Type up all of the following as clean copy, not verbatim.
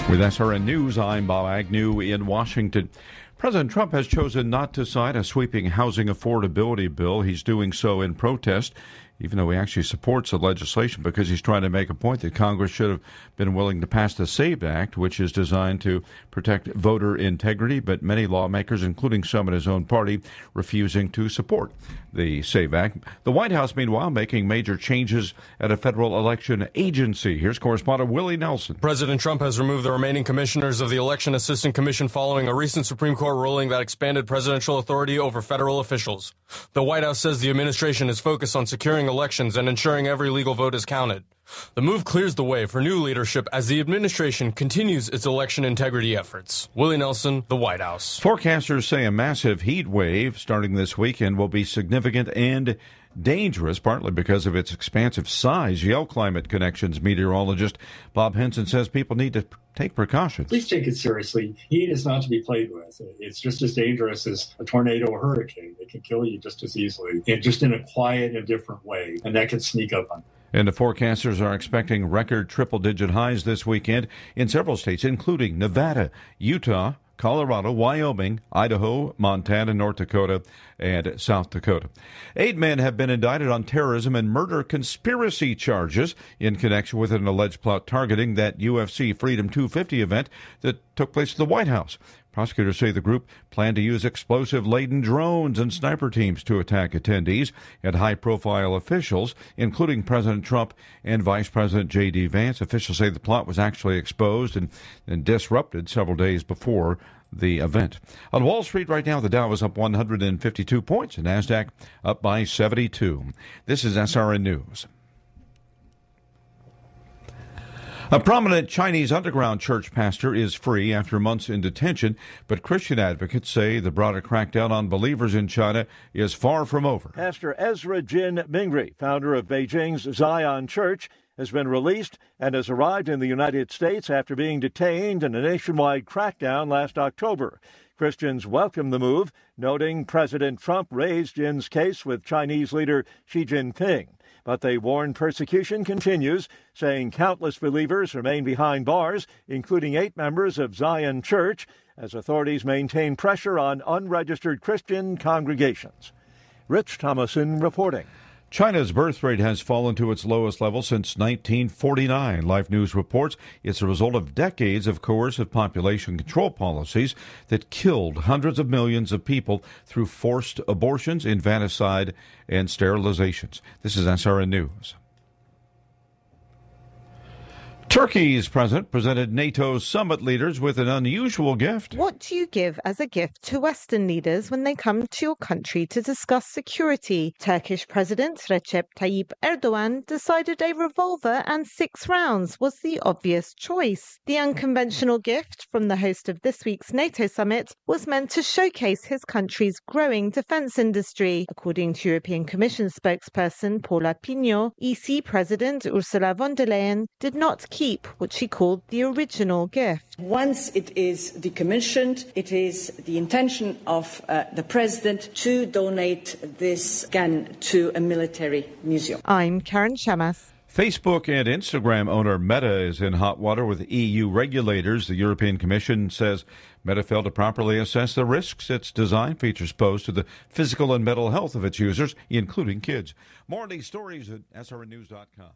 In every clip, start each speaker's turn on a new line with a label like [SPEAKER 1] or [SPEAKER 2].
[SPEAKER 1] With SRN News, I'm Bob Agnew in Washington. President Trump has chosen not to sign a sweeping housing affordability bill. He's doing so in protest, even though he actually supports the legislation, because he's trying to make a point that Congress should have been willing to pass the SAVE Act, which is designed to protect voter integrity. But many lawmakers, including some in his own party, refusing to support the SAVE Act. The White House, meanwhile, making major changes at a federal election agency. Here's correspondent Willie Nelson.
[SPEAKER 2] President Trump has removed the remaining commissioners of the Election Assistance Commission following a recent Supreme Court ruling that expanded presidential authority over federal officials. The White House says the administration is focused on securing elections and ensuring every legal vote is counted. The move clears the way for new leadership as the administration continues its election integrity efforts. Willie Nelson, the White House.
[SPEAKER 1] Forecasters say a massive heat wave starting this weekend will be significant and dangerous, partly because of its expansive size. Yale Climate Connections meteorologist Bob Henson says people need to take precautions.
[SPEAKER 3] Please take it seriously. Heat is not to be played with. It's just as dangerous as a tornado or hurricane. It can kill you just as easily, and just in a quiet and different way, and that can sneak up on you.
[SPEAKER 1] And the forecasters are expecting record triple-digit highs this weekend in several states, including Nevada, Utah, Colorado, Wyoming, Idaho, Montana, North Dakota, and South Dakota. 8 men have been indicted on terrorism and murder conspiracy charges in connection with an alleged plot targeting that UFC Freedom 250 event that took place at the White House. Prosecutors say the group planned to use explosive-laden drones and sniper teams to attack attendees and high-profile officials, including President Trump and Vice President J.D. Vance. Officials say the plot was actually exposed and disrupted several days before the event. On Wall Street right now, the Dow is up 152 points, and NASDAQ up by 72. This is SRN News. A prominent Chinese underground church pastor is free after months in detention, but Christian advocates say the broader crackdown on believers in China is far from over.
[SPEAKER 4] Pastor Ezra Jin Mingri, founder of Beijing's Zion Church, has been released and has arrived in the United States after being detained in a nationwide crackdown last October. Christians welcome the move, noting President Trump raised Jin's case with Chinese leader Xi Jinping. But they warn persecution continues, saying countless believers remain behind bars, including 8 members of Zion Church, as authorities maintain pressure on unregistered Christian congregations. Rich Thomason reporting.
[SPEAKER 1] China's birth rate has fallen to its lowest level since 1949. Life News reports it's a result of decades of coercive population control policies that killed hundreds of millions of people through forced abortions, infanticide, and sterilizations. This is SRN News. Turkey's president presented NATO's summit leaders with an unusual gift.
[SPEAKER 5] What do you give as a gift to Western leaders when they come to your country to discuss security? Turkish President Recep Tayyip Erdogan decided a revolver and 6 rounds was the obvious choice. The unconventional gift from the host of this week's NATO summit was meant to showcase his country's growing defense industry. According to European Commission spokesperson Paula Pinho, EC President Ursula von der Leyen did not keep what she called the original gift.
[SPEAKER 6] Once it is decommissioned, it is the intention of the President to donate this gun to a military museum.
[SPEAKER 5] I'm Karen Shamas.
[SPEAKER 1] Facebook and Instagram owner Meta is in hot water with EU regulators. The European Commission says Meta failed to properly assess the risks its design features pose to the physical and mental health of its users, including kids. More on these stories at srnnews.com.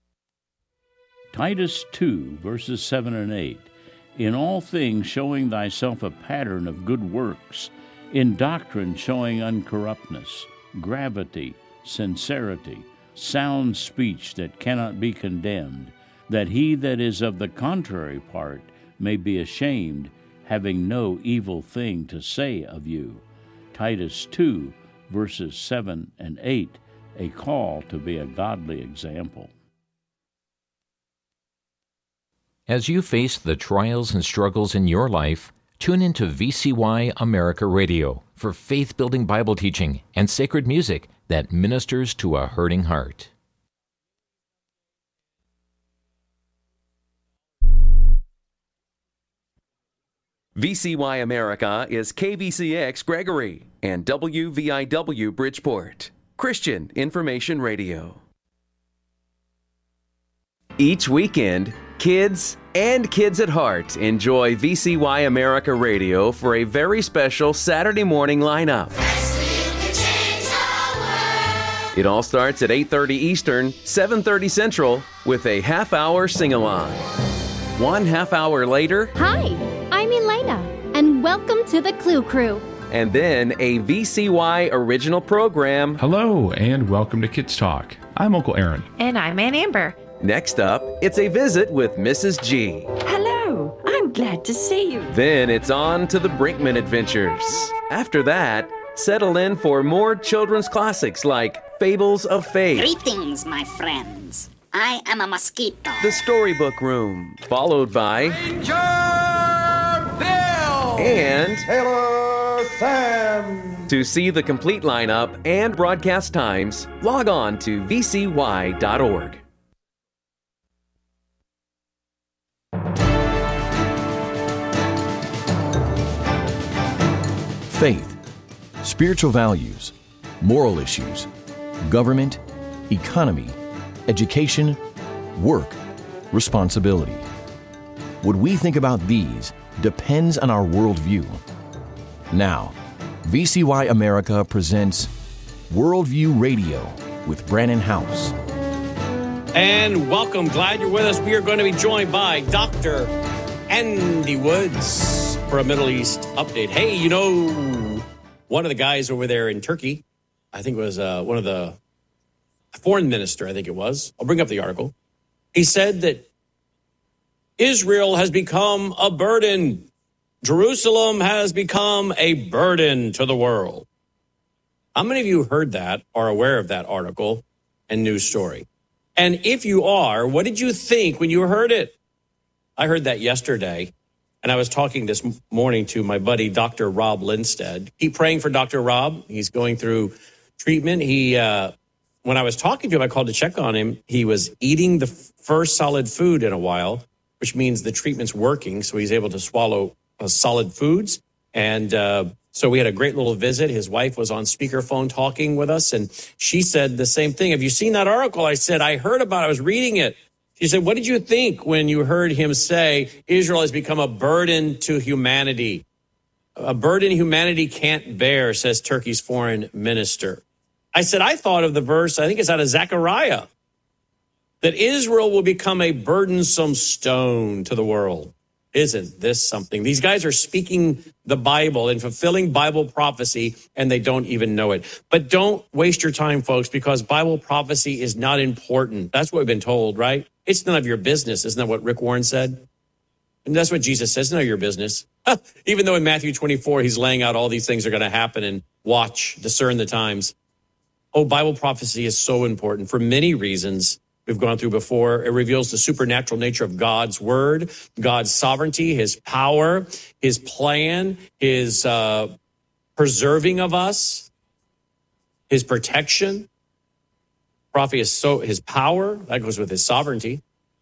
[SPEAKER 7] Titus 2, verses 7 and 8. In all things showing thyself a pattern of good works, in doctrine showing uncorruptness, gravity, sincerity, sound speech that cannot be condemned, that he that is of the contrary part may be ashamed, having no evil thing to say of you. Titus 2, verses 7 and 8, a call to be a godly example.
[SPEAKER 8] As you face the trials and struggles in your life, tune into VCY America Radio for faith-building Bible teaching and sacred music that ministers to a hurting heart.
[SPEAKER 9] VCY America is KVCX Gregory and WVIW Bridgeport, Christian Information Radio. Each weekend, kids and kids at heart enjoy VCY America Radio for a very special Saturday morning lineup. It all starts at 8:30 Eastern, 7:30 Central, with a half-hour sing-along. 1 half hour later...
[SPEAKER 10] Hi, I'm Elena, and welcome to the Clue Crew.
[SPEAKER 9] And then a VCY original program.
[SPEAKER 11] Hello, and welcome to Kids Talk. I'm Uncle Aaron.
[SPEAKER 12] And I'm Aunt Amber.
[SPEAKER 9] Next up, it's a visit with Mrs. G.
[SPEAKER 13] Hello, I'm glad to see you.
[SPEAKER 9] Then it's on to the Brinkman Adventures. After that, settle in for more children's classics like Fables of Faith.
[SPEAKER 14] Greetings, my friends. I am a mosquito.
[SPEAKER 9] The Storybook Room, followed by
[SPEAKER 15] Ranger Bill
[SPEAKER 9] and
[SPEAKER 15] Taylor Sam.
[SPEAKER 9] To see the complete lineup and broadcast times, log on to vcy.org.
[SPEAKER 16] Faith, spiritual values, moral issues, government, economy, education, work, responsibility. What we think about these depends on our worldview. Now, VCY America presents Worldview Radio with Brannon House.
[SPEAKER 17] And welcome. Glad you're with us. We are going to be joined by Dr. Andy Woods for a Middle East update. Hey, you know, one of the guys over there in Turkey, I think it was one of the foreign minister, I think it was. I'll bring up the article. He said that Israel has become a burden. Jerusalem has become a burden to the world. How many of you heard that, are aware of that article and news story? And if you are, what did you think when you heard it? I heard that yesterday, and I was talking this morning to my buddy, Dr. Rob Lindstead. Keep praying for Dr. Rob. He's going through treatment. When I was talking to him, I called to check on him. He was eating the first solid food in a while, which means the treatment's working, so he's able to swallow solid foods. And so we had a great little visit. His wife was on speakerphone talking with us, and she said the same thing. Have you seen that article? I said, I heard about it. I was reading it. She said, what did you think when you heard him say Israel has become a burden to humanity? A burden humanity can't bear, says Turkey's foreign minister. I said, I thought of the verse, I think it's out of Zechariah, that Israel will become a burdensome stone to the world. Isn't this something? These guys are speaking the Bible and fulfilling Bible prophecy, and they don't even know it. But don't waste your time, folks, because Bible prophecy is not important. That's what we've been told, right? It's none of your business. Isn't that what Rick Warren said? And that's what Jesus says, none of your business. Even though in Matthew 24, he's laying out all these things are going to happen and watch, discern the times. Oh, Bible prophecy is so important for many reasons we've gone through before. It reveals the supernatural nature of God's word, God's sovereignty, his power, his plan, his preserving of us, his protection. Prophecy is his power, that goes with his sovereignty.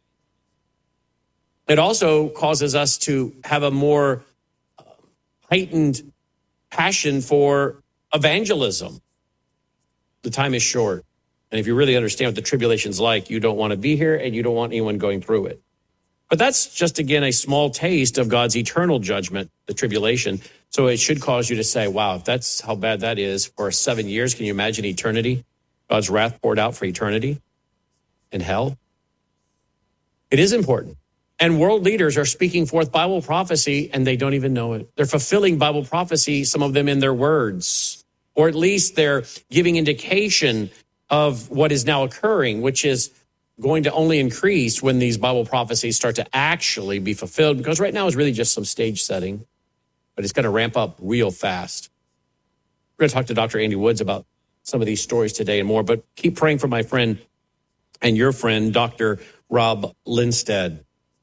[SPEAKER 17] It also causes us to have a more heightened passion for evangelism. The time is short. And if you really understand what the tribulation's like, you don't want to be here and you don't want anyone going through it. But that's just, again, a small taste of God's eternal judgment, the tribulation. So it should cause you to say, wow, if that's how bad that is for 7 years, can you imagine eternity? God's wrath poured out for eternity in hell. It is important. And world leaders are speaking forth Bible prophecy and they don't even know it. They're fulfilling Bible prophecy, some of them in their words, or at least they're giving indication of what is now occurring, which is going to only increase when these Bible prophecies start to actually be fulfilled, because right now is really just some stage setting, but it's going to ramp up real fast. We're going to talk to Dr. Andy Woods about some of these stories today and more, but keep praying for my friend and your friend, Dr. Rob Lindstead.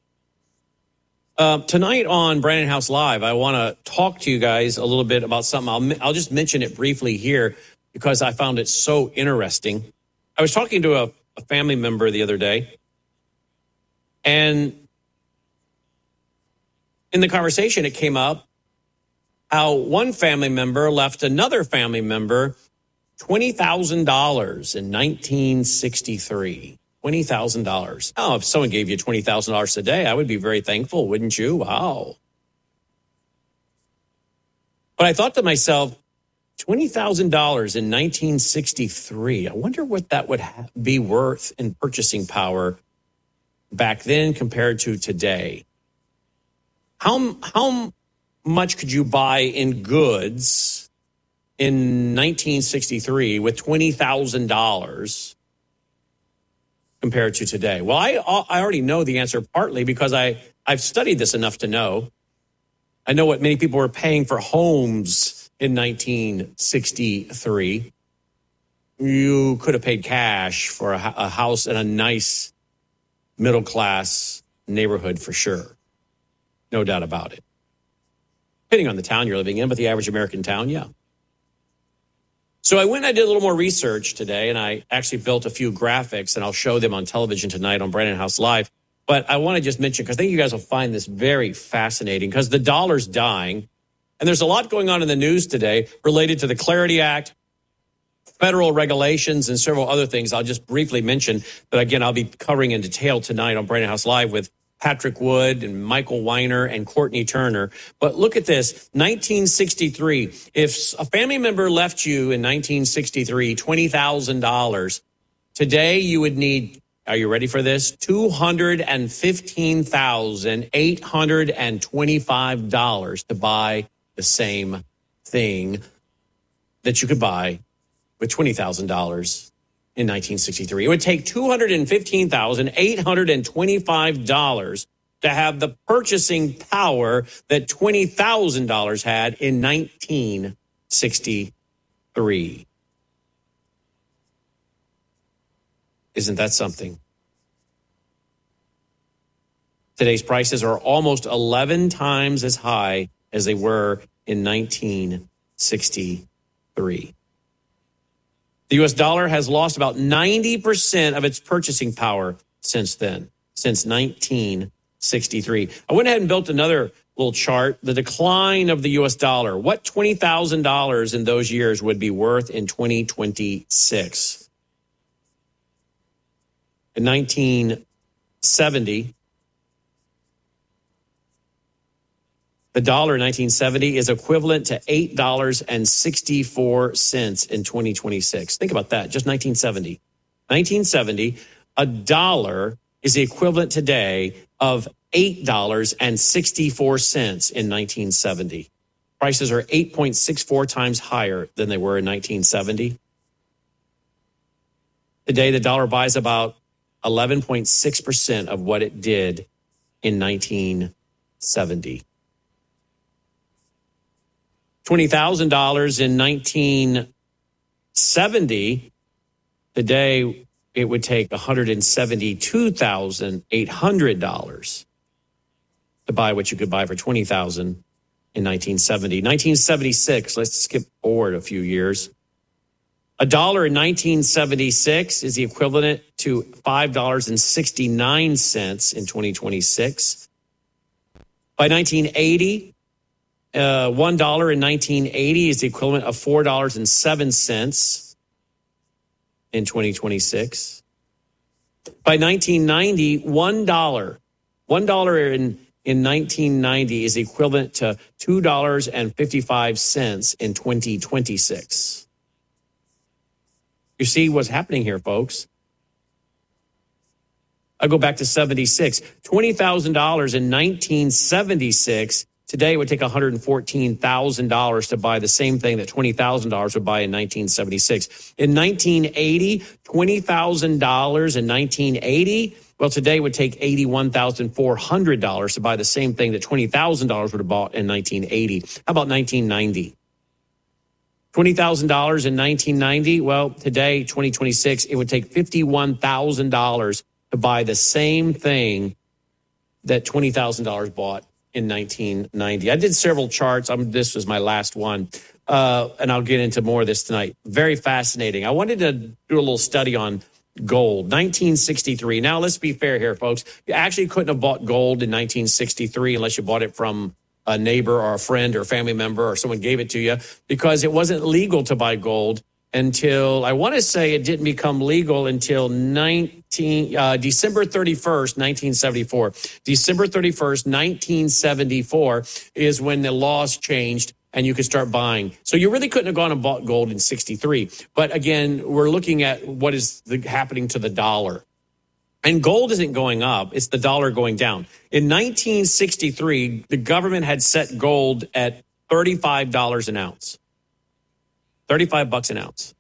[SPEAKER 17] Tonight on Brannon House Live, I want to talk to you guys a little bit about something. I'll just mention it briefly here because I found it so interesting. I was talking to a family member the other day, and in the conversation, it came up how one family member left another family member $20,000 in 1963. $20,000. Oh, if someone gave you $20,000 today, I would be very thankful, wouldn't you? Wow. But I thought to myself, $20,000 in 1963. I wonder what that would be worth in purchasing power back then compared to today. How much could you buy in goods in 1963 with $20,000 compared to today? Well, I already know the answer partly because I've studied this enough to know. I know what many people were paying for homes in 1963. You could have paid cash for a house in a nice middle-class neighborhood for sure. No doubt about it. Depending on the town you're living in, but the average American town, yeah. So I went and I did a little more research today, and I actually built a few graphics, and I'll show them on television tonight on Brandon House Live. But I want to just mention, because I think you guys will find this very fascinating, because the dollar's dying, and there's a lot going on in the news today related to the Clarity Act, federal regulations, and several other things. I'll just briefly mention that, again, I'll be covering in detail tonight on Brandon House Live with Patrick Wood and Michael Weiner and Courtney Turner. But look at this, 1963. If a family member left you in 1963 $20,000, today you would need, are you ready for this? $215,825 to buy the same thing that you could buy with $20,000 in 1963. It would take $215,825 to have the purchasing power that $20,000 had in 1963. Isn't that something? Today's prices are almost 11 times as high as they were in 1963. The U.S. dollar has lost about 90% of its purchasing power since then, since 1963. I went ahead and built another little chart, the decline of the U.S. dollar, what $20,000 in those years would be worth in 2026. In 1970, the dollar in 1970 is equivalent to $8.64 in 2026. Think about that, just 1970. 1970, a dollar is the equivalent today of $8.64 in 1970. Prices are 8.64 times higher than they were in 1970. Today, the dollar buys about 11.6% of what it did in 1970. $20,000 in 1970, today it would take $172,800 to buy what you could buy for $20,000 in 1970. 1976, let's skip forward a few years. A dollar in 1976 is the equivalent to $5.69 in 2026. By 1980, $1 in 1980 is the equivalent of $4.07 in 2026. By 1990, $1 in 1990 is equivalent to $2.55 in 2026. You see what's happening here, folks. I go back to 76. $20,000 in 1976. Today, it would take $114,000 to buy the same thing that $20,000 would buy in 1976. In 1980, $20,000 in 1980, well, today it would take $81,400 to buy the same thing that $20,000 would have bought in 1980. How about 1990? $20,000 in 1990, well, today, 2026, it would take $51,000 to buy the same thing that $20,000 bought in 1990. I did several charts. This was my last one, and I'll get into more of this tonight. Very fascinating. I wanted to do a little study on gold. 1963. Now, let's be fair here, folks. You actually couldn't have bought gold in 1963 unless you bought it from a neighbor or a friend or a family member or someone gave it to you, because it wasn't legal to buy gold until, I want to say it didn't become legal until December 31st, 1974. December 31st, 1974 is when the laws changed and you could start buying. So you really couldn't have gone and bought gold in 63. But again, we're looking at what is happening to the dollar. And gold isn't going up, it's the dollar going down. In 1963, the government had set gold at $35 an ounce. $35 an ounce.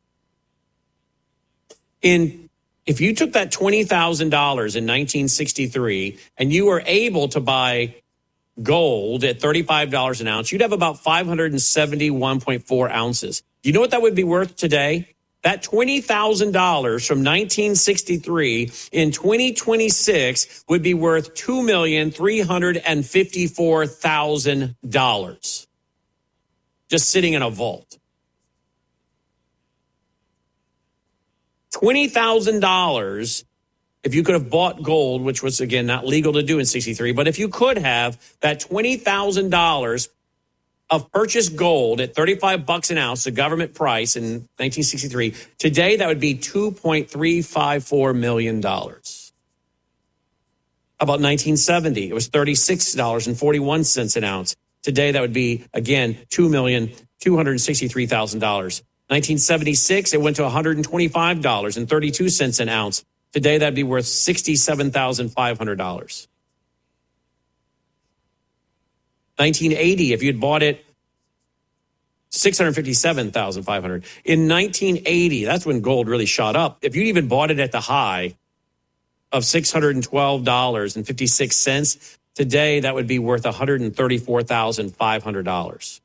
[SPEAKER 17] If you took that $20,000 in 1963 and you were able to buy gold at $35 an ounce, you'd have about 571.4 ounces. Do you know what that would be worth today? That $20,000 from 1963 in 2026 would be worth $2,354,000 just sitting in a vault. $20,000 if you could have bought gold, which was, again, not legal to do in 63, but if you could have that $20,000 of purchased gold at $35 an ounce, the government price in 1963, today that would be $2.354 million. How about 1970? It was $36.41 an ounce. Today that would be, again, $2,263,000. 1976, it went to $125.32 an ounce. Today, that'd be worth $67,500. 1980, if you'd bought it, $657,500. In 1980, that's when gold really shot up. If you'd even bought it at the high of $612.56, today that would be worth $134,500.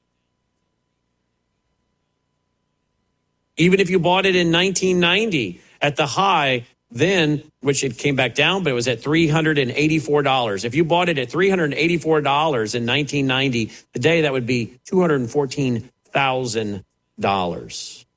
[SPEAKER 17] Even if you bought it in 1990 at the high, then, which it came back down, but it was at $384. If you bought it at $384 in 1990, today that would be $214,000.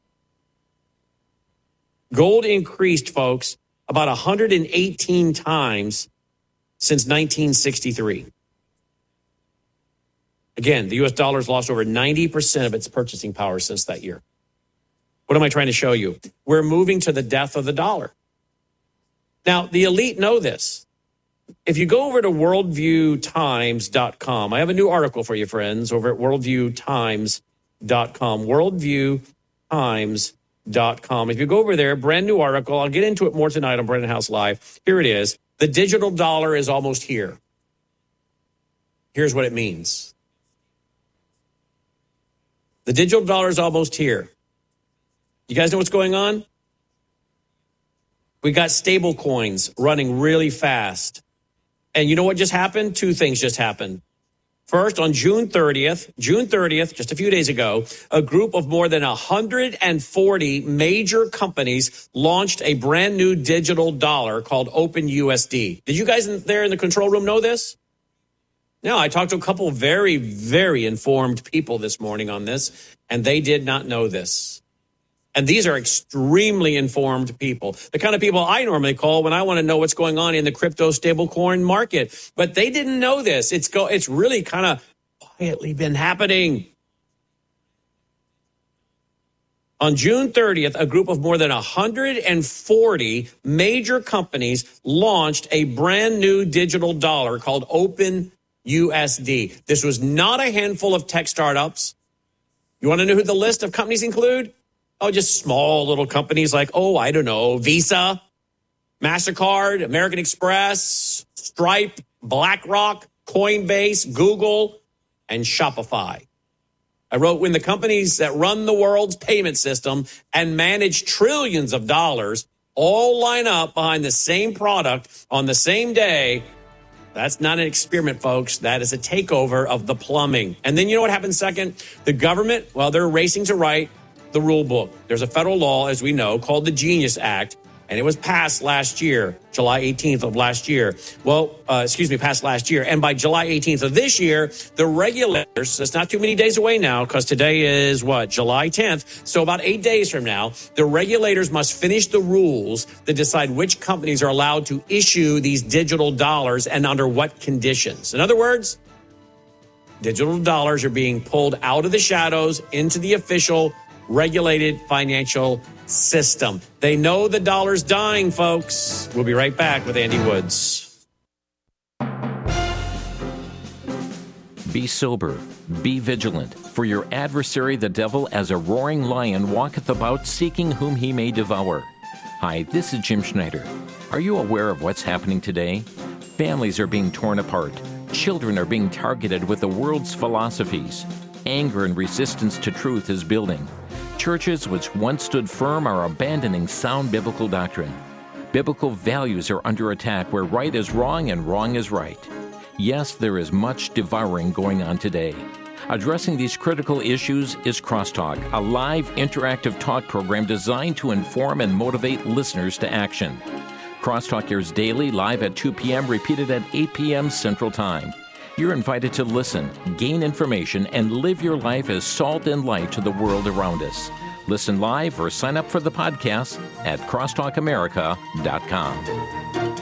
[SPEAKER 17] Gold increased, folks, about 118 times since 1963. Again, the U.S. dollar has lost over 90% of its purchasing power since that year. What am I trying to show you? We're moving to the death of the dollar. Now, the elite know this. If you go over to worldviewtimes.com, I have a new article for you, friends, over at worldviewtimes.com, worldviewtimes.com. If you go over there, brand new article. I'll get into it more tonight on Brennan House Live. Here it is. The digital dollar is almost here. Here's what it means. The digital dollar is almost here. You guys know what's going on? We got stable coins running really fast. And you know what just happened? Two things just happened. First, on June 30th, just a few days ago, a group of more than 140 major companies launched a brand new digital dollar called OpenUSD. Did you guys there in the control room know this? No, I talked to a couple of very, very informed people this morning on this, and they did not know this. And these are extremely informed people, the kind of people I normally call when I want to know what's going on in the crypto stablecoin market. But they didn't know this. It's really kind of quietly been happening. On June 30th, a group of more than 140 major companies launched a brand new digital dollar called OpenUSD. This was not a handful of tech startups. You want to know who the list of companies include? Oh, just small little companies like, I don't know, Visa, MasterCard, American Express, Stripe, BlackRock, Coinbase, Google, and Shopify. I wrote, when the companies that run the world's payment system and manage trillions of dollars all line up behind the same product on the same day, that's not an experiment, folks. That is a takeover of the plumbing. And then you know what happens second? The government, they're racing to write the rule book. There's a federal law, as we know, called the Genius Act, and it was passed last year, July 18th of last year. Passed last year. And by July 18th of this year, the regulators, it's not too many days away now, because today is July 10th. So about 8 days from now, the regulators must finish the rules that decide which companies are allowed to issue these digital dollars and under what conditions. In other words, digital dollars are being pulled out of the shadows into the official regulated financial system. They know the dollar's dying, folks. We'll be right back with Andy Woods.
[SPEAKER 8] Be sober, be vigilant, for your adversary the devil as a roaring lion walketh about seeking whom he may devour. Hi, this is Jim Schneider. Are you aware of what's happening today? Families are being torn apart. Children are being targeted with the world's philosophies. Anger and resistance to truth is building. Churches which once stood firm are abandoning sound biblical doctrine. Biblical values are under attack where right is wrong and wrong is right. Yes, there is much devouring going on today. Addressing these critical issues is Crosstalk, a live interactive talk program designed to inform and motivate listeners to action. Crosstalk airs daily, live at 2 p.m., repeated at 8 p.m. Central Time. You're invited to listen, gain information, and live your life as salt and light to the world around us. Listen live or sign up for the podcast at crosstalkamerica.com.